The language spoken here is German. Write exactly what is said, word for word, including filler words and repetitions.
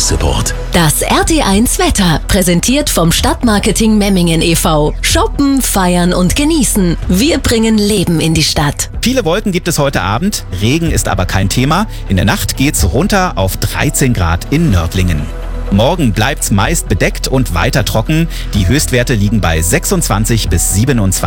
Support. Das R T eins Wetter, präsentiert vom Stadtmarketing Memmingen e V Shoppen, feiern und genießen. Wir bringen Leben in die Stadt. Viele Wolken gibt es heute Abend, Regen ist aber kein Thema. In der Nacht geht's runter auf dreizehn Grad in Nördlingen. Morgen bleibt's meist bedeckt und weiter trocken. Die Höchstwerte liegen bei sechsundzwanzig bis siebenundzwanzig